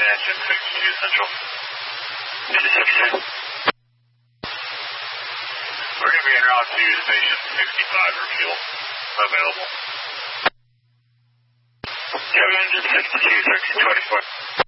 Engine 62 Central. Engine 62. We're going to be en route to Station 65 for fuel available. Engine 62, 1324.